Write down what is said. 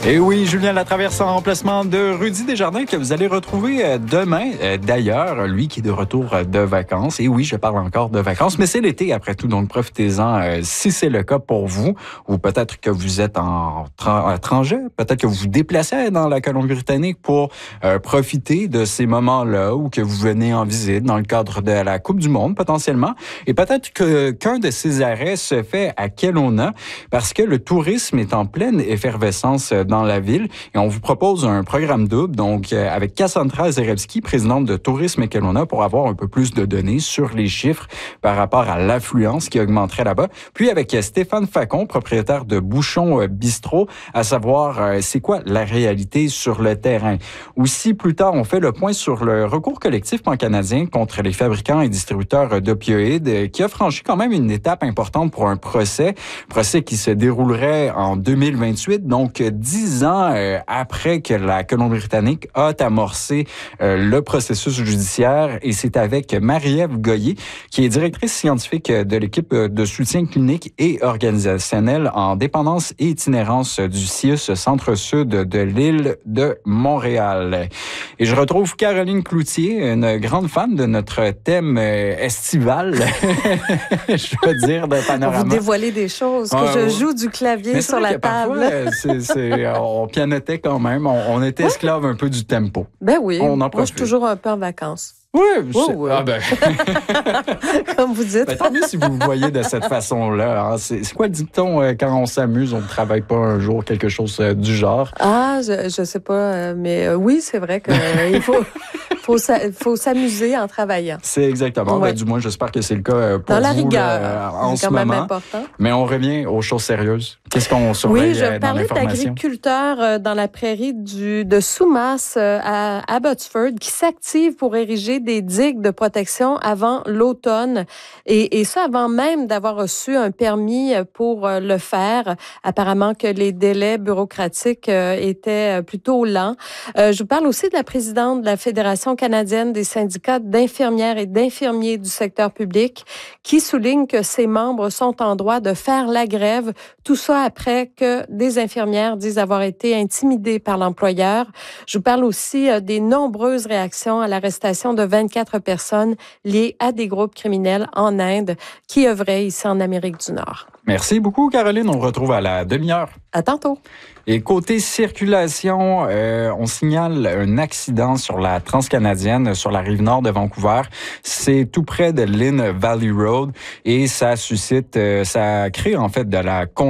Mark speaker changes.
Speaker 1: Et oui, Julien Latraverse en remplacement de Rudy Desjardins que vous allez retrouver demain. D'ailleurs, lui qui est de retour de vacances. Et oui, je parle encore de vacances, mais c'est l'été après tout, donc profitez-en si c'est le cas pour vous. Ou peut-être que vous êtes en étranger, peut-être que vous vous déplacez dans la Colombie-Britannique pour profiter de ces moments-là ou que vous venez en visite dans le cadre de la Coupe du Monde potentiellement. Et peut-être qu'un de ces arrêts se fait à Kelowna parce que le tourisme est en pleine effervescence dans la ville et on vous propose un programme double, donc avec Cassandra Zerebski, présidente de Tourisme Kelowna, pour avoir un peu plus de données sur les chiffres par rapport à l'affluence qui augmenterait là-bas. Puis avec Stéphane Facon, propriétaire de Bouchon Bistrot, à savoir c'est quoi la réalité sur le terrain. Aussi, plus tard, on fait le point sur le recours collectif pan-canadien contre les fabricants et distributeurs d'opioïdes qui a franchi quand même une étape importante pour un procès qui se déroulerait en 2028, donc 10 ans après que la Colombie-Britannique a amorcé le processus judiciaire. Et c'est avec Marie-Ève Goyer, qui est directrice scientifique de l'équipe de soutien clinique et organisationnel en dépendance et itinérance du CIUS Centre-Sud de l'île de Montréal. Et je retrouve Caroline Cloutier, une grande fan de notre thème estival, je dois dire, de Panorama.
Speaker 2: Vous dévoilez des choses, que je joue du clavier sur la table.
Speaker 1: Parfois, on pianotait quand même, on était esclave un peu du tempo.
Speaker 2: Ben oui, moi je suis toujours un peu en vacances.
Speaker 1: Oui,
Speaker 2: oui.
Speaker 1: Ah ben.
Speaker 2: Comme vous dites.
Speaker 1: Ben, tant mieux si vous le voyez de cette façon-là. Hein. C'est quoi le dicton, quand on s'amuse, on ne travaille pas un jour, quelque chose du genre?
Speaker 2: Ah, je sais pas, mais oui, c'est vrai qu'il faut s'amuser en travaillant.
Speaker 1: C'est exactement.
Speaker 2: Ouais.
Speaker 1: Ben, du moins, j'espère que c'est le cas pour
Speaker 2: dans la
Speaker 1: vous
Speaker 2: rigueur,
Speaker 1: là, en
Speaker 2: c'est
Speaker 1: ce
Speaker 2: quand même
Speaker 1: moment.
Speaker 2: important.
Speaker 1: Mais on revient aux choses sérieuses. Qu'est-ce qu'on surveille
Speaker 2: Oui, je
Speaker 1: dans
Speaker 2: parlais
Speaker 1: l'information?
Speaker 2: d'agriculteurs dans la prairie de Soumas à Abbotsford qui s'activent pour ériger des digues de protection avant l'automne. Et ça avant même d'avoir reçu un permis pour le faire. Apparemment que les délais bureaucratiques étaient plutôt lents. Je vous parle aussi de la présidente de la Fédération canadienne des syndicats d'infirmières et d'infirmiers du secteur public qui souligne que ses membres sont en droit de faire la grève. Tout ça après que des infirmières disent avoir été intimidées par l'employeur. Je vous parle aussi des nombreuses réactions à l'arrestation de 24 personnes liées à des groupes criminels en Inde qui œuvraient ici en Amérique du Nord.
Speaker 1: Merci beaucoup, Caroline. On retrouve à la demi-heure.
Speaker 2: À tantôt.
Speaker 1: Et côté circulation, on signale un accident sur la transcanadienne, sur la rive nord de Vancouver. C'est tout près de Lynn Valley Road et ça crée en fait de la